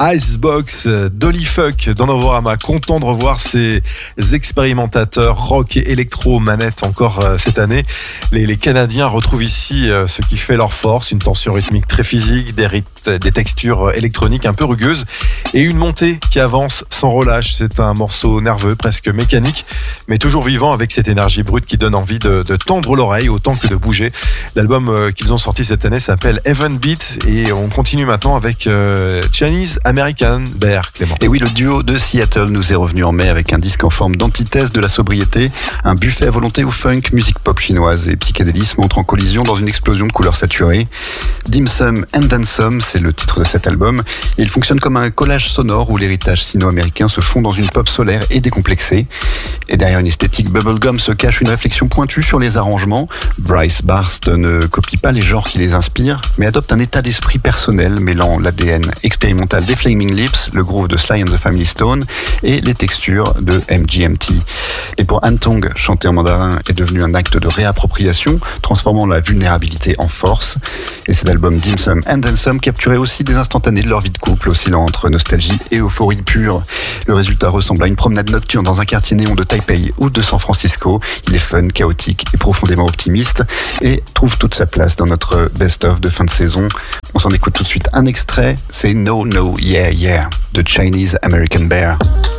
Icebox, Dolly Fuck dans Novorama. Content de revoir ces expérimentateurs rock et électro manettes encore cette année. Les Canadiens retrouvent ici ce qui fait leur force, une tension rythmique très physique, des textures électroniques un peu rugueuses et une montée qui avance sans relâche. C'est un morceau nerveux, presque mécanique, mais toujours vivant avec cette énergie brute qui donne envie de tendre l'oreille autant que de bouger. L'album qu'ils ont sorti cette année s'appelle Heaven Beat et on continue maintenant avec Chinese American Bear, Clément. Et oui, le duo de Seattle nous est revenu en mai avec un disque en forme d'antithèse de la sobriété, un buffet à volonté au funk, musique pop chinoise et psychédélisme entrent en collision dans une explosion de couleurs saturées. Dim Sum and Then Some, c'est le titre de cet album, et il fonctionne comme un collage sonore où l'héritage sino-américain se fond dans une pop solaire et décomplexée. Et derrière une esthétique bubblegum se cache une réflexion pointue sur les arrangements. Bryce Barst ne copie pas les genres qui les inspirent, mais adopte un état d'esprit personnel mêlant l'ADN expérimental des Flaming Lips, le groove de Sly and the Family Stone et les textures de MGMT. Et pour Han Tong, chanter en mandarin est devenu un acte de réappropriation, transformant la vulnérabilité en force. Et cet album Dim Sum and Then Some capturait aussi des instantanés de leur vie de couple, oscillant entre nostalgie et euphorie pure. Le résultat ressemble à une promenade nocturne dans un quartier néon de Taipei ou de San Francisco. Il est fun, chaotique et profondément optimiste et trouve toute sa place dans notre best-of de fin de saison. On s'en écoute tout de suite un extrait, c'est No No Yeah Yeah de Chinese American Bear.